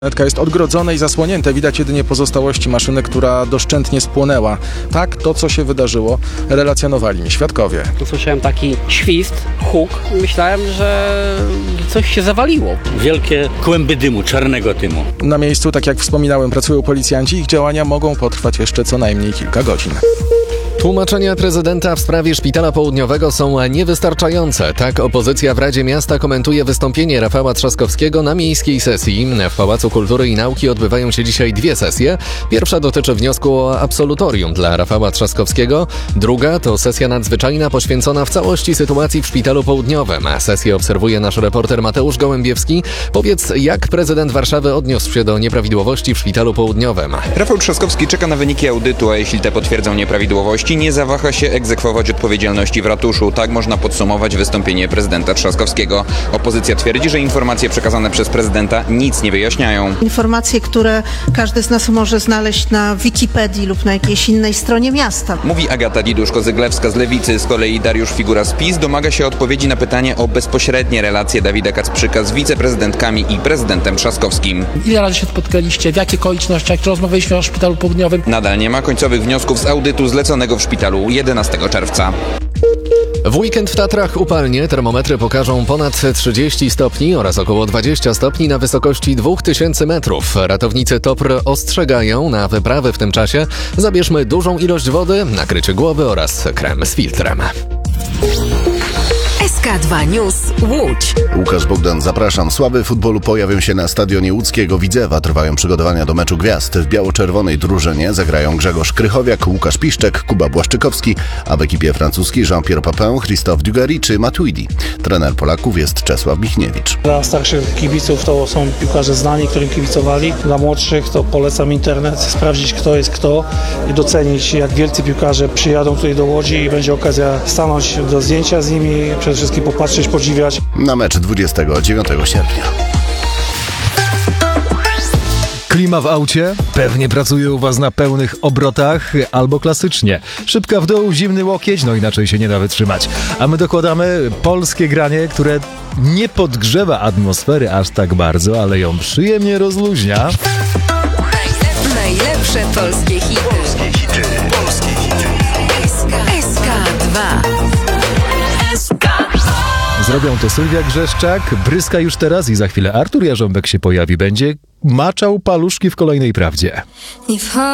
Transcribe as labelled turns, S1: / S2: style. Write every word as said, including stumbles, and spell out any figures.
S1: Netka jest odgrodzone i zasłonięte. Widać jedynie pozostałości maszyny, która doszczętnie spłonęła. Tak, to co się wydarzyło, relacjonowali mi świadkowie.
S2: Usłyszałem taki świst, huk. Myślałem, że coś się zawaliło.
S3: Wielkie kłęby dymu, czarnego dymu.
S1: Na miejscu, tak jak wspominałem, pracują policjanci. Ich działania mogą potrwać jeszcze co najmniej kilka godzin.
S4: Tłumaczenia prezydenta w sprawie Szpitala Południowego są niewystarczające. Tak opozycja w Radzie Miasta komentuje wystąpienie Rafała Trzaskowskiego na miejskiej sesji. W Pałacu Kultury i Nauki odbywają się dzisiaj dwie sesje. Pierwsza dotyczy wniosku o absolutorium dla Rafała Trzaskowskiego. Druga to sesja nadzwyczajna poświęcona w całości sytuacji w Szpitalu Południowym. Sesję obserwuje nasz reporter Mateusz Gołębiewski. Powiedz, jak prezydent Warszawy odniósł się do nieprawidłowości w Szpitalu Południowym?
S5: Rafał Trzaskowski czeka na wyniki audytu, a jeśli te potwierdzą nieprawidłowości, nie zawaha się egzekwować odpowiedzialności w ratuszu. Tak można podsumować wystąpienie prezydenta Trzaskowskiego. Opozycja twierdzi, że informacje przekazane przez prezydenta nic nie wyjaśniają.
S6: Informacje, które każdy z nas może znaleźć na Wikipedii lub na jakiejś innej stronie miasta.
S5: Mówi Agata Diduszko-Zyglewska z Lewicy. Z kolei Dariusz Figura z PiS domaga się odpowiedzi na pytanie o bezpośrednie relacje Dawida Kacprzyka z wiceprezydentkami i prezydentem Trzaskowskim.
S7: Ile razy się spotkaliście, w jakich okolicznościach, czy rozmawialiśmy o Szpitalu Południowym?
S5: Nadal nie ma końcowych wniosków z audytu zleconego w szpitalu jedenastego czerwca.
S4: W weekend w Tatrach upalnie, termometry pokażą ponad trzydzieści stopni oraz około dwadzieścia stopni na wysokości dwa tysiące metrów. Ratownicy T O P R ostrzegają, na wyprawy w tym czasie zabierzmy dużą ilość wody, nakrycie głowy oraz krem z filtrem.
S8: S K dwa News Łódź.
S9: Łukasz Bogdan, zapraszam. Sławy futbolu pojawią się na stadionie łódzkiego Widzewa. Trwają przygotowania do meczu gwiazd. W biało-czerwonej drużynie zagrają Grzegorz Krychowiak, Łukasz Piszczek, Kuba Błaszczykowski, a w ekipie francuskiej Jean-Pierre Papin, Christophe Dugarry czy Matuidi. Trener Polaków jest Czesław Michniewicz.
S10: Dla starszych kibiców to są piłkarze znani, którym kibicowali. Dla młodszych to polecam internet, sprawdzić kto jest kto i docenić, jak wielcy piłkarze przyjadą tutaj do Łodzi i będzie okazja stanąć do zdjęcia z nimi, przede wszystkim popatrzeć, podziwiać.
S9: Na mecz dwudziestego dziewiątego sierpnia.
S11: Klima w aucie? Pewnie pracuje u Was na pełnych obrotach albo klasycznie. Szybka w dół, zimny łokieć, no inaczej się nie da wytrzymać. A my dokładamy polskie granie, które nie podgrzewa atmosfery aż tak bardzo, ale ją przyjemnie rozluźnia.
S8: Najlepsze polskie hity. Polskie hity. Polskie hity. S K dwa.
S11: Zrobią to Sylwia Grzeszczak, Bryska już teraz i za chwilę Artur Jarząbek się pojawi. Będzie maczał paluszki w Kolejnej Prawdzie.